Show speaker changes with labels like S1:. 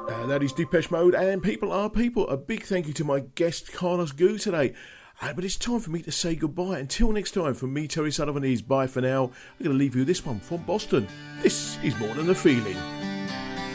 S1: And that is Depeche Mode and People Are People. A big thank you to my guest Carlos Gu today. But it's time for me to say goodbye. Until next time, from me, Terry Sullivan, is bye for now. I'm going to leave you this one from Boston. This is More Than a Feeling.